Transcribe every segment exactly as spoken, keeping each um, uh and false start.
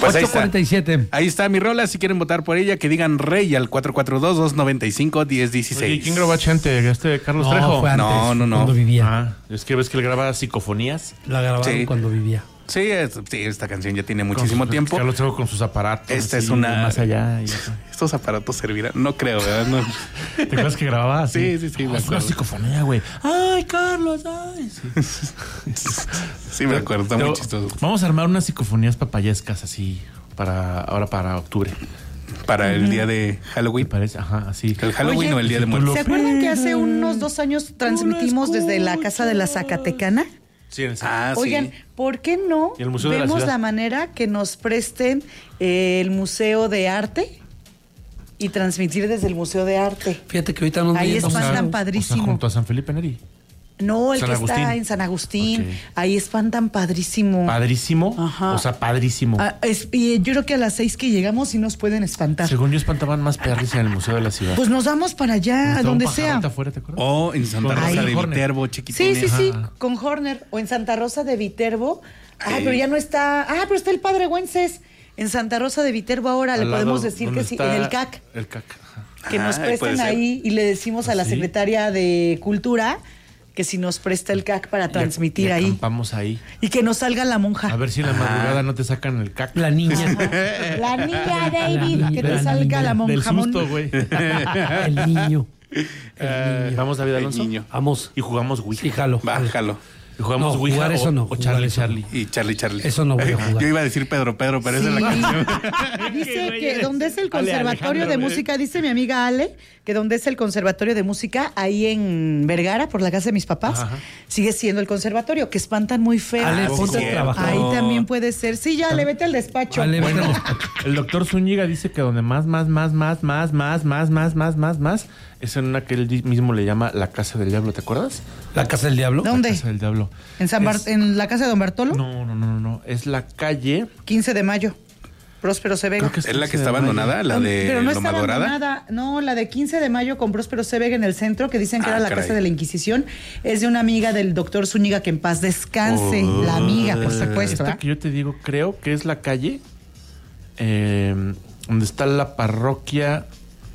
Pues ahí ocho cuarenta y siete. está. Ahí está mi rola. Si quieren votar por ella, que digan Rey al cuatro cuatro dos, dos nueve cinco, uno cero uno seis. Oye, ¿quién grabó a Chente? ¿Este Carlos No, Trejo? fue antes, No, no, no. Cuando vivía. Ah, es que ves que él graba psicofonías. La grabaron Sí. cuando vivía. Sí, es- sí, esta canción ya tiene Con muchísimo sus- tiempo. Carlos Trejo con sus aparatos. Esta así, es una- Más allá. y eso. Estos aparatos servirán. No creo, ¿verdad? No. ¿Te acuerdas que grababa así? Sí, sí, sí, me Es una acuerdo. psicofonía, güey. Ay, Carlos, ay. Sí. Sí, me acuerdo. Está muy Pero chistoso. Vamos a armar unas psicofonías papayescas así para ahora para octubre. Para el día de ¿Me Halloween. parece? Ajá, así. El Halloween Oye, o el día de tú muertos. lo- ¿Se acuerdan que hace unos dos años transmitimos desde la Casa de la Zacatecana? Sí, en el- Ah, Oigan, sí. ¿por qué no ¿Y el Museo de la vemos Ciudad? la manera que nos presten eh, el Museo de Arte y transmitir desde el Museo de Arte? Fíjate que ahorita no Ahí viendo- espantan o sea, padrísimo. junto a San Felipe Neri. No, el San que Agustín. está en San Agustín. Ok. Ahí espantan padrísimo. Padrísimo. Ajá. O sea, padrísimo. Ah, es- y yo creo que a las seis que llegamos sí nos pueden espantar. Según yo espantaban más perris en el Museo de la Ciudad. Pues nos vamos para allá, Estaba a un donde pajarote sea. afuera, ¿te acuerdas? O en Santa Con Rosa Ahí. de Horner. Viterbo, Sí, chiquitines. sí, sí, Ajá. con Horner o en Santa Rosa de Viterbo. Ay, Sí. pero ya no está. Ah, pero está el Padre Güences. En Santa Rosa de Viterbo ahora le Al lado podemos decir donde que sí, está en el C A C, El C A C. ajá. que nos Ah, presten puede ser. ahí y le decimos a la ¿Sí? secretaria de Cultura que si nos presta el C A C para Y ac- transmitir y ahí acampamos ahí. y que nos salga la monja. A ver si en la madrugada no te sacan el C A C. La niña. La niña David, que te La salga niña la Del monja. susto, güey. El niño. Eh, Vamos, David El Alonso. niño. Vamos. Y jugamos Wii. Sí, jalo. Va, jalo. jalo. Y jugamos No, Ouija jugar o, eso no, o jugar Charlie eso no. Charlie. Y Charlie Charlie. Eso no voy a jugar. Yo iba a decir Pedro Pedro, pero esa es la canción. Dice que donde es el Ale conservatorio Alejandro, de ¿eh? música, dice mi amiga Ale, que donde es el conservatorio de música, ahí en Vergara, por la casa de mis papás, Ajá. sigue siendo el conservatorio, que espantan muy feo. Ale, Ah, sí, ponte a cierto. trabajar. Ahí también puede ser. Sí, ya, le vete al despacho. Ale, Bueno, vete. el doctor Zúñiga dice que donde más, más, más, más, más, más, más, más, más, más, más, es en una que él di- mismo le llama la Casa del Diablo, ¿te acuerdas? La casa del diablo. ¿Dónde? La Casa del Diablo. ¿En, San Bar- Es- en la casa de Don Bartolo? No, no, no, no, no. Es la calle. quince de mayo. Próspero C. Vega. Creo que Es la que quince está de mayo. abandonada, la de Pero no Loma está Dorada. abandonada. No, la de quince de mayo con Próspero C. Vega en el centro, que dicen que Ah, era la caray. casa de la Inquisición, es de una amiga del doctor Zúñiga, que en paz descanse. Oh. La amiga, por Esta supuesto. ¿eh? que yo te digo, creo que es la calle eh, donde está la parroquia.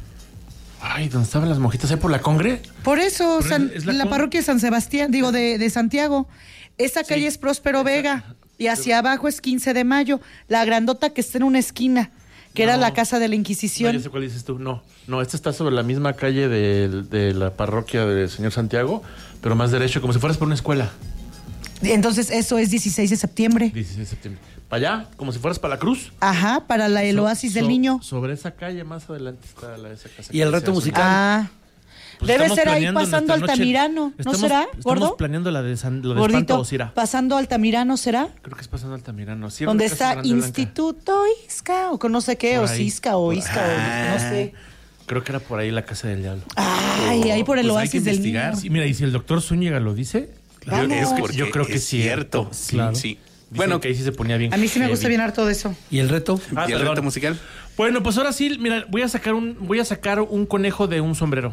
Ay, donde estaban las monjitas, ahí por la Congre. Por eso, Pero San- es la, la con- parroquia de San Sebastián, digo, de, de Santiago. Esa calle es Próspero Vega y hacia abajo es quince de mayo. La grandota que está en una esquina, que era No. la casa de la No, Inquisición. ya sé cuál dices tú. No, no, esta está sobre la misma calle de, de la parroquia del Señor Santiago, pero más derecho, como si fueras por una escuela. Entonces, eso es dieciséis de septiembre. dieciséis de septiembre. Para allá, como si fueras para la cruz. Ajá, para la, el So- oasis del so- niño. Sobre esa calle, más adelante está la, esa casa. Y el que reto se hace. musical. Ah, Pues debe estamos ser ahí planeando pasando nuestra noche- Altamirano, ¿no estamos- será, Estamos gordo? planeando la de, San, lo de Espanto Gordito, Osira. pasando Altamirano, ¿será? Creo que es pasando Altamirano. Sí, Donde Casa está Grande Blanca. Instituto Isca, o con no sé qué, Por o ahí. Cisca, o Por Isca, ahí. o no sé. Creo que era por ahí la casa del diablo. Ay, ahí por el Pues hay que oasis del investigar, niño. Sí, mira, y si el doctor Zúñiga lo dice, Vamos. Es yo, porque yo creo que es es cierto. Sí, Claro. sí. Dicen Bueno, que ahí sí se ponía bien. A mí sí me gusta heavy. bien harto de eso. ¿Y el reto? Ah, ¿y el perdón. reto musical? Bueno, pues ahora sí, mira, voy a sacar un, voy a sacar un conejo de un sombrero.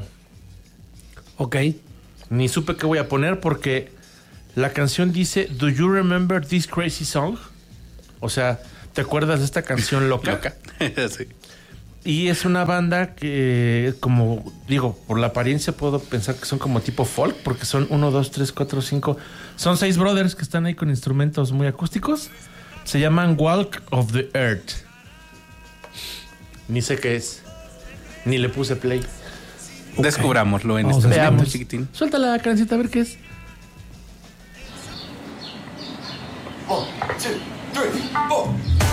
Ok. Ni supe qué voy a poner porque la canción dice Do you remember this crazy song? O sea, ¿te acuerdas de esta canción loca? Loca. Sí. Y es una banda que, como digo, por la apariencia puedo pensar que son como tipo folk, porque son uno, dos, tres, cuatro, cinco. Son seis brothers que están ahí con instrumentos muy acústicos. Se llaman Walk of the Earth. Ni sé qué es. Ni le puse play. Descubrámoslo en Vamos este a momento, veamos. chiquitín. Suelta la cancioncita a ver qué es. One, two, three, four.